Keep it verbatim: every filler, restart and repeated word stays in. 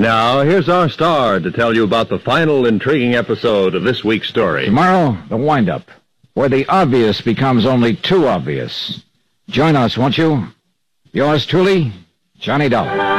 Now, here's our star to tell you about the final intriguing episode of this week's story. Tomorrow, the wind-up, where the obvious becomes only too obvious. Join us, won't you? Yours truly, Johnny Dollar.